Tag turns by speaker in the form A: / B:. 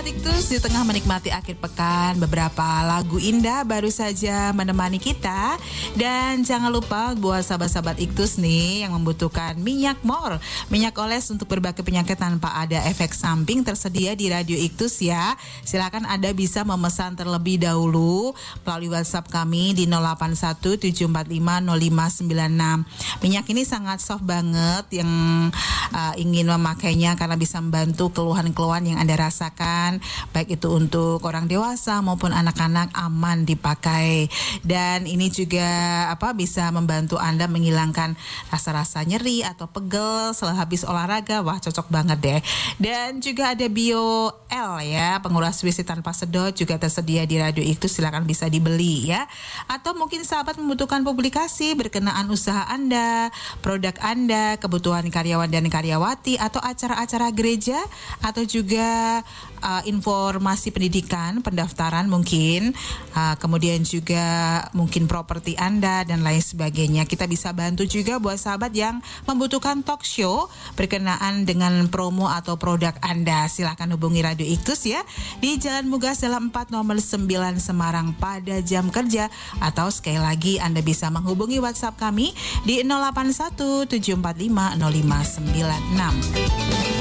A: Sobat Iktus, di tengah menikmati akhir pekan, beberapa lagu indah baru saja menemani kita. Dan jangan lupa buat sahabat-sahabat Iktus nih yang membutuhkan minyak mor, minyak oles untuk berbagai penyakit tanpa ada efek samping, tersedia di Radio Iktus ya. Silakan Anda bisa memesan terlebih dahulu melalui WhatsApp kami di 0817450596. Minyak ini sangat soft banget, yang ingin memakainya karena bisa membantu keluhan-keluhan yang Anda rasakan, baik itu untuk orang dewasa maupun anak-anak, aman dipakai. Dan ini juga bisa membantu Anda menghilangkan rasa-rasa nyeri atau pegel setelah habis olahraga. Wah, cocok banget deh. Dan juga ada Bio L ya, penguras WC tanpa sedot, juga tersedia di Radio Iktus, silakan bisa dibeli ya. Atau mungkin sahabat membutuhkan publikasi berkenaan usaha Anda, produk Anda, kebutuhan karyawan dan karyawati, atau acara-acara gereja, atau juga informasi pendidikan, pendaftaran mungkin, kemudian juga mungkin properti Anda dan lain sebagainya. Kita bisa bantu juga buat sahabat yang membutuhkan talk show berkenaan dengan promo atau produk Anda. Silahkan hubungi Radio Iktus ya di Jalan Mugas Dalam 4 nomor 9 Semarang pada jam kerja, atau sekali lagi Anda bisa menghubungi WhatsApp kami di 0817450596.